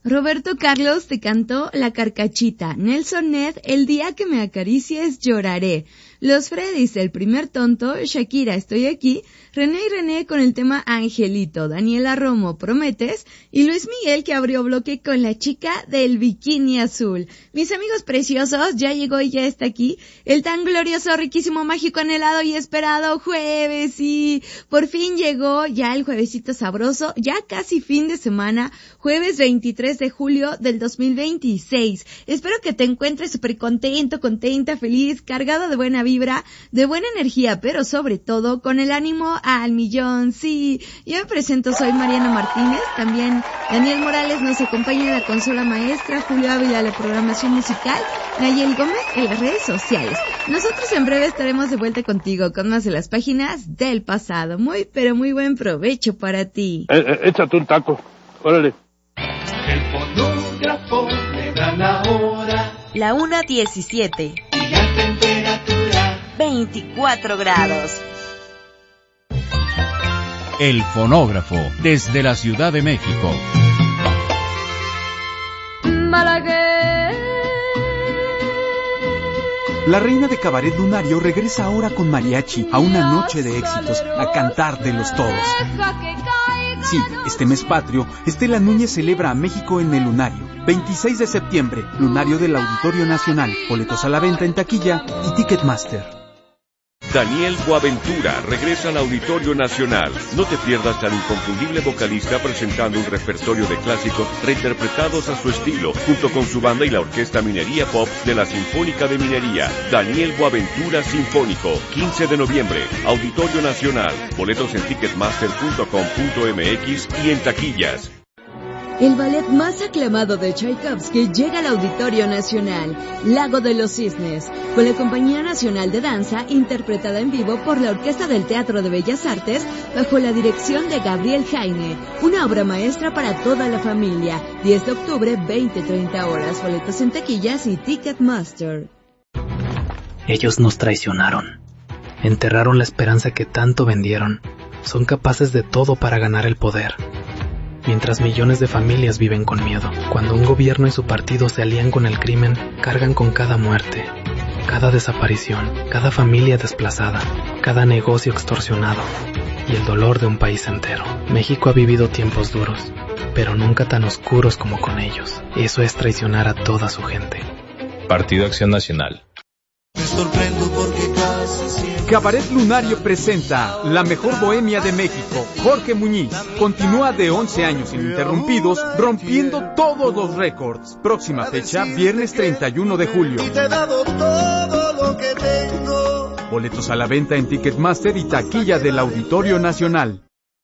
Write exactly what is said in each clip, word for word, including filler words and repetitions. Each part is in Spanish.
Roberto Carlos te cantó La Carcachita. Nelson Ned, El día que me acaricies lloraré. Los Freddys, El primer tonto. Shakira, Estoy aquí. René y René con el tema Angelito. Daniela Romo, Prometes. Y Luis Miguel, que abrió bloque con La chica del bikini azul. Mis amigos preciosos, ya llegó y ya está aquí el tan glorioso, riquísimo, mágico, anhelado y esperado jueves. Y por fin llegó ya el juevesito sabroso, ya casi fin de semana, jueves veintitrés de julio del dos mil veintiséis. Espero que te encuentres súper contento, contenta, feliz, cargado de buena vibra, de buena energía, pero sobre todo con el ánimo al millón. Sí, yo me presento, soy Mariana Martínez, también Daniel Morales nos acompaña en la consola maestra, Julio Ávila la programación musical, Nayel Gómez en las redes sociales. Nosotros en breve estaremos de vuelta contigo con más de las páginas del pasado. Muy, pero muy buen provecho para ti. Eh, eh, échate un taco, órale. El fonógrafo le dan la hora. La una diecisiete. Y la temperatura veinticuatro grados. El fonógrafo, desde la Ciudad de México. Malagueña. La reina de cabaret lunario regresa ahora con mariachi a una noche de éxitos, a cantar de los todos. Sí, este mes patrio, Estela Núñez celebra a México en el Lunario. veintiséis de septiembre, Lunario del Auditorio Nacional. Boletos a la venta en taquilla y Ticketmaster. Daniel Boaventura regresa al Auditorio Nacional. No te pierdas al inconfundible vocalista presentando un repertorio de clásicos reinterpretados a su estilo, junto con su banda y la Orquesta Minería Pop de la Sinfónica de Minería. Daniel Boaventura Sinfónico, quince de noviembre, Auditorio Nacional. Boletos en ticketmaster punto com punto m x y en taquillas. El ballet más aclamado de Tchaikovsky llega al Auditorio Nacional, Lago de los Cisnes, con la Compañía Nacional de Danza, interpretada en vivo por la Orquesta del Teatro de Bellas Artes, bajo la dirección de Gabriel Jaime. Una obra maestra para toda la familia. diez de octubre, veinte treinta horas. Boletos en taquillas y Ticketmaster. Ellos nos traicionaron. Enterraron la esperanza que tanto vendieron. Son capaces de todo para ganar el poder. Mientras millones de familias viven con miedo. Cuando un gobierno y su partido se alían con el crimen, cargan con cada muerte, cada desaparición, cada familia desplazada, cada negocio extorsionado y el dolor de un país entero. México ha vivido tiempos duros, pero nunca tan oscuros como con ellos. Eso es traicionar a toda su gente. Partido Acción Nacional. me sorprendo porque casi siempre. Cabaret Lunario presenta La Mejor Bohemia de México. Jorge Muñiz continúa de once años ininterrumpidos, rompiendo todos los récords. Próxima fecha, viernes treinta y uno de julio. Y te he dado todo lo que tengo. Boletos a la venta en Ticketmaster y taquilla del Auditorio Nacional.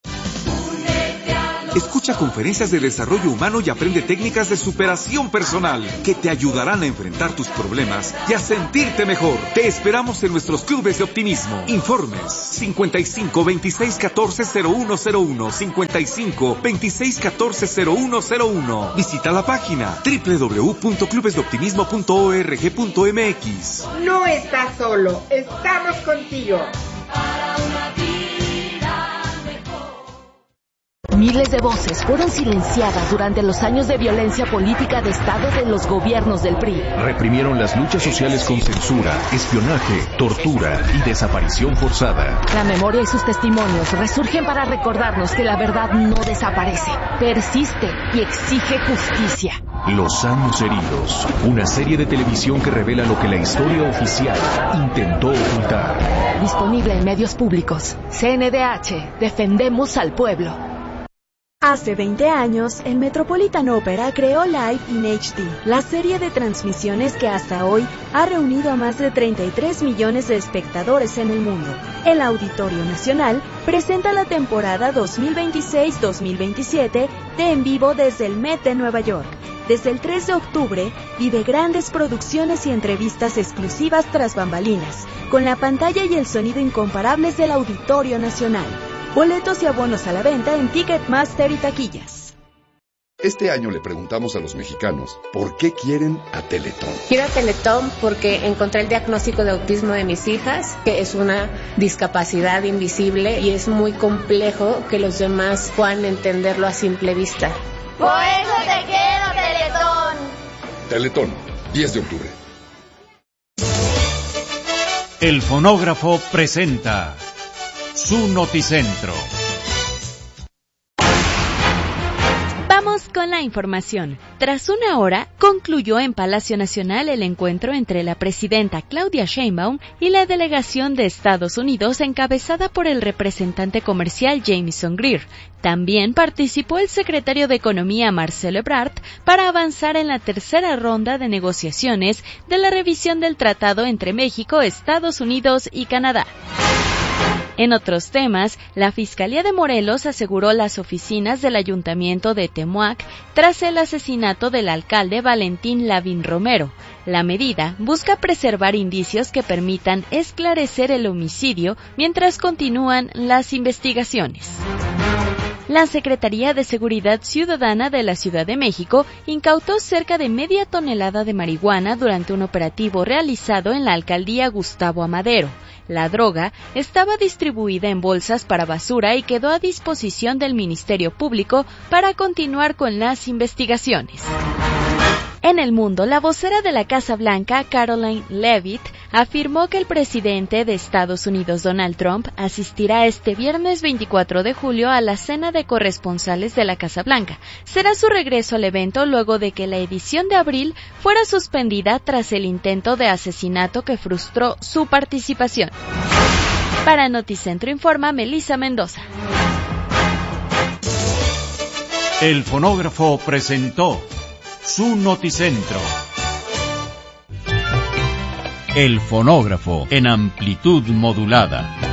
Escucha conferencias de desarrollo humano y aprende técnicas de superación personal que te ayudarán a enfrentar tus problemas y a sentirte mejor. Te esperamos en nuestros clubes de optimismo. Informes cincuenta y cinco, veintiséis, catorce, cero uno cero uno, cincuenta y cinco, veintiséis, catorce, cero uno cero uno. Visita la página doble u doble u doble u punto clubes de optimismo punto org punto m x. No estás solo, estamos contigo. Miles de voces fueron silenciadas durante los años de violencia política de Estado de los gobiernos del P R I. Reprimieron las luchas sociales con censura, espionaje, tortura y desaparición forzada. La memoria y sus testimonios resurgen para recordarnos que la verdad no desaparece, persiste y exige justicia. Los años heridos, una serie de televisión que revela lo que la historia oficial intentó ocultar. Disponible en medios públicos. C N D H, defendemos al pueblo. Hace veinte años, el Metropolitan Opera creó Live in H D, la serie de transmisiones que hasta hoy ha reunido a más de treinta y tres millones de espectadores en el mundo. El Auditorio Nacional presenta la temporada dos mil veintiséis dos mil veintisiete de En Vivo desde el Met de Nueva York. Desde el tres de octubre, vive grandes producciones y entrevistas exclusivas tras bambalinas, con la pantalla y el sonido incomparables del Auditorio Nacional. Boletos y abonos a la venta en Ticketmaster y taquillas. Este año le preguntamos a los mexicanos por qué quieren a Teletón. Quiero a Teletón porque encontré el diagnóstico de autismo de mis hijas, que es una discapacidad invisible y es muy complejo que los demás puedan entenderlo a simple vista. Por eso te quiero, Teletón, diez de octubre. El fonógrafo presenta su noticentro. Vamos con la información. Tras una hora, concluyó en Palacio Nacional el encuentro entre la presidenta Claudia Sheinbaum y la delegación de Estados Unidos encabezada por el representante comercial Jamieson Greer. También participó el secretario de Economía Marcelo Ebrard para avanzar en la tercera ronda de negociaciones de la revisión del tratado entre México, Estados Unidos y Canadá. En otros temas, la Fiscalía de Morelos aseguró las oficinas del Ayuntamiento de Temuac tras el asesinato del alcalde Valentín Lavín Romero. La medida busca preservar indicios que permitan esclarecer el homicidio mientras continúan las investigaciones. La Secretaría de Seguridad Ciudadana de la Ciudad de México incautó cerca de media tonelada de marihuana durante un operativo realizado en la alcaldía Gustavo Amadero. La droga estaba distribuida en bolsas para basura y quedó a disposición del Ministerio Público para continuar con las investigaciones. En el mundo, la vocera de la Casa Blanca, Caroline Leavitt, afirmó que el presidente de Estados Unidos, Donald Trump, asistirá este viernes veinticuatro de julio a la cena de corresponsales de la Casa Blanca. Será su regreso al evento luego de que la edición de abril fuera suspendida tras el intento de asesinato que frustró su participación. Para Noticentro informa Melissa Mendoza. El fonógrafo presentó su noticentro. El fonógrafo en amplitud modulada.